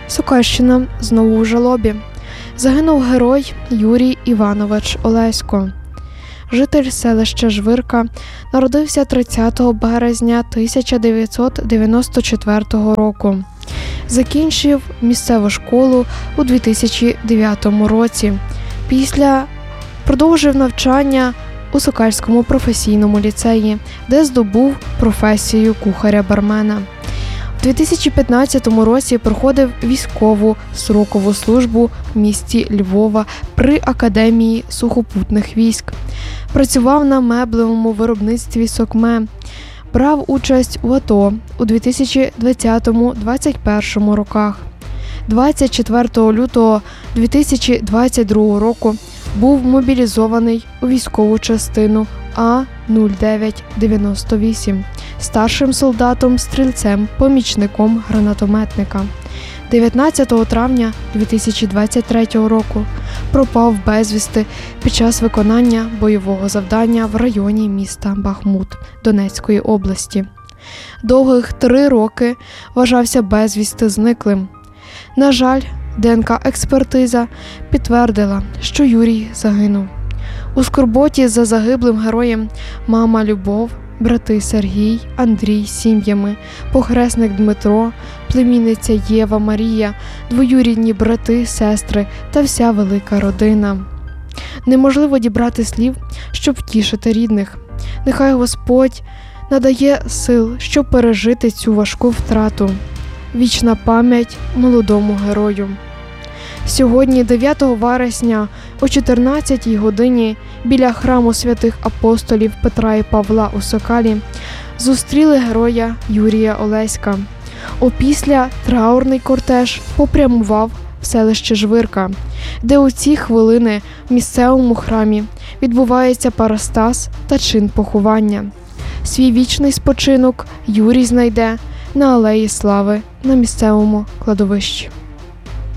Сокальщина знову у жалобі. Загинув герой Юрій Іванович Олесько. Житель селища Жвирка, народився 30 березня 1994 року. Закінчив місцеву школу у 2009 році. Після продовжив навчання у Сокальському професійному ліцеї, де здобув професію кухаря-бармена. У 2015 році проходив військову строкову службу в місті Львова при Академії сухопутних військ. Працював на меблевому виробництві «Сокме». Брав участь у АТО у 2020-2021 роках. 24 лютого 2022 року був мобілізований у військову частину А-0998 старшим солдатом-стрільцем, помічником гранатометника. 19 травня 2023 року пропав безвісти під час виконання бойового завдання в районі міста Бахмут Донецької області. Довгих 3 роки вважався безвісти зниклим. На жаль, ДНК-експертиза підтвердила, що Юрій загинув. У скорботі за загиблим героєм мама Любов, брати Сергій, Андрій з сім'ями, похресник Дмитро, племінниця Єва Марія, двоюрідні брати, сестри та вся велика родина. Неможливо дібрати слів, щоб втішити рідних. Нехай Господь надає сил, щоб пережити цю важку втрату. Вічна пам'ять молодому герою. Сьогодні, 9 вересня, о 14-й годині, біля храму святих апостолів Петра і Павла у Сокалі, зустріли героя Юрія Олеська. Опісля траурний кортеж попрямував в селище Жвирка, де у ці хвилини в місцевому храмі відбувається парастас та чин поховання. Свій вічний спочинок Юрій знайде на Алеї Слави на місцевому кладовищі.